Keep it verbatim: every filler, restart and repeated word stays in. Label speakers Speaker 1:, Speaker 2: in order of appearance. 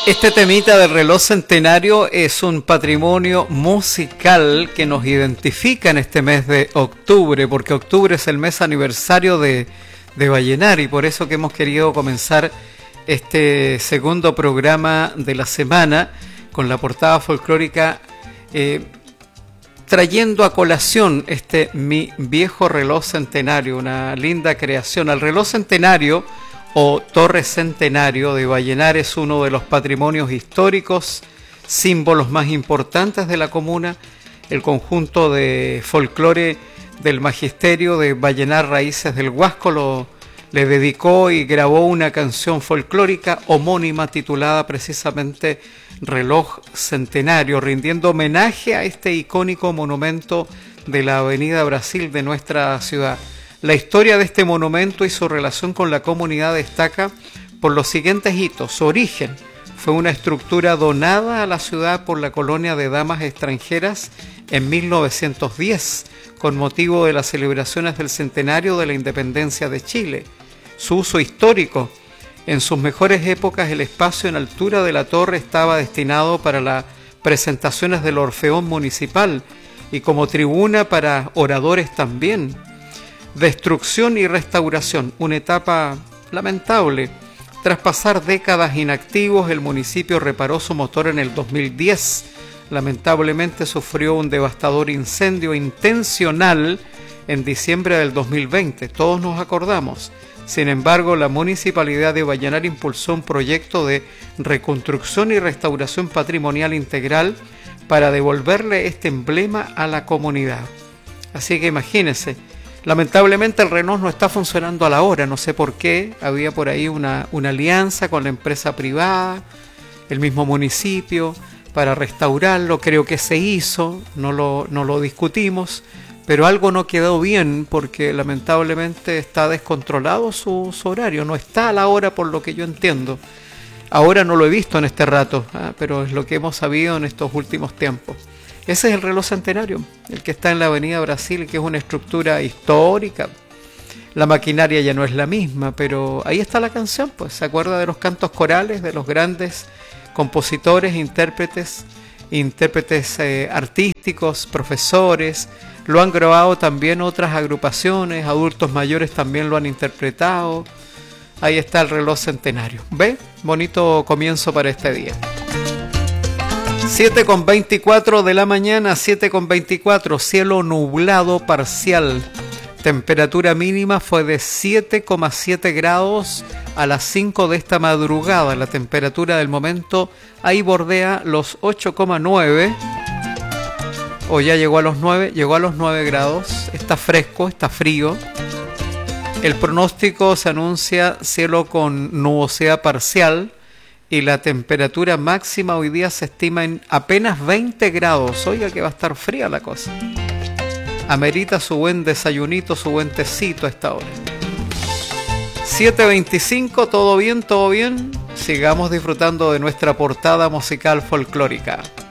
Speaker 1: Este temita del reloj centenario es un patrimonio musical que nos identifica en este mes de octubre, porque octubre es el mes aniversario de, de Vallenar, y por eso que hemos querido comenzar este segundo programa de la semana con la portada folclórica, eh, trayendo a colación este Mi Viejo Reloj Centenario, una linda creación. El reloj centenario o Torre Centenario de Vallenar es uno de los patrimonios históricos, símbolos más importantes de la comuna. El conjunto de folclore del Magisterio de Vallenar Raíces del Huasco lo, le dedicó y grabó una canción folclórica homónima titulada precisamente Reloj Centenario, rindiendo homenaje a este icónico monumento de la Avenida Brasil de nuestra ciudad. La historia de este monumento y su relación con la comunidad destaca por los siguientes hitos. Su origen fue una estructura donada a la ciudad por la colonia de damas extranjeras en mil novecientos diez, con motivo de las celebraciones del centenario de la independencia de Chile. Su uso histórico: en sus mejores épocas el espacio en altura de la torre estaba destinado para las presentaciones del Orfeón Municipal y como tribuna para oradores también. Destrucción y restauración, una etapa lamentable. Tras pasar décadas inactivos, el municipio reparó su motor en el dos mil diez. Lamentablemente sufrió un devastador incendio intencional en diciembre del dos mil veinte. Todos nos acordamos. Sin embargo, la Municipalidad de Vallenar impulsó un proyecto de reconstrucción y restauración patrimonial integral para devolverle este emblema a la comunidad. Así que imagínense. Lamentablemente el reloj no está funcionando a la hora, no sé por qué. Había por ahí una, una alianza con la empresa privada, el mismo municipio, para restaurarlo. Creo que se hizo, no lo, no lo discutimos, pero algo no quedó bien porque lamentablemente está descontrolado su, su horario, no está a la hora por lo que yo entiendo. Ahora no lo he visto en este rato, ¿eh? Pero es lo que hemos sabido en estos últimos tiempos. Ese es el reloj centenario, el que está en la Avenida Brasil, que es una estructura histórica. La maquinaria ya no es la misma, pero ahí está la canción, pues se acuerda de los cantos corales, de los grandes compositores, intérpretes, intérpretes eh, artísticos, profesores. Lo han grabado también otras agrupaciones, adultos mayores también lo han interpretado. Ahí está el reloj centenario. ¿Ve? Bonito comienzo para este día. siete con veinticuatro de la mañana, siete con veinticuatro, cielo nublado parcial. Temperatura mínima fue de siete coma siete grados a las cinco de esta madrugada. La temperatura del momento ahí bordea los ocho coma nueve. O ya llegó a los nueve, llegó a los nueve grados. Está fresco, está frío. El pronóstico se anuncia cielo con nubosidad parcial. Y la temperatura máxima hoy día se estima en apenas veinte grados. Oiga que va a estar fría la cosa. Amerita su buen desayunito, su buen tecito a esta hora. siete veinticinco, todo bien, todo bien. Sigamos disfrutando de nuestra portada musical folclórica.